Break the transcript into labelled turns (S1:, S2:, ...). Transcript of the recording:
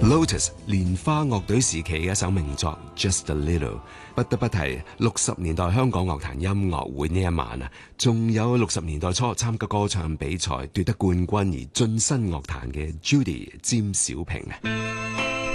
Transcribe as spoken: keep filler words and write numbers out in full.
S1: Lotus 蓮花樂隊時期嘅一首名作 Just a Little， 不得不提六十年代香港樂壇音樂會呢一晚啊，仲有六十年代初參加歌唱比賽奪得冠軍而晉身樂壇嘅 Judy 詹小平啊。